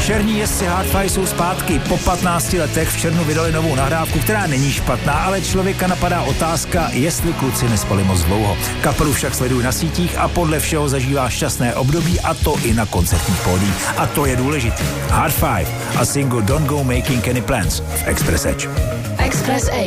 Černí jezdci Hard Five jsou zpátky. Po 15 letech v červnu vydali novou nahrávku, která není špatná, ale člověka napadá otázka, jestli kluci nespali moc dlouho. Kapelu však sledují na sítích a podle všeho zažívá šťastné období, a to i na koncertních pódiích. A to je důležité. Hard Five a single Don't Go Making Any Plans v Express Edge. Express Edge.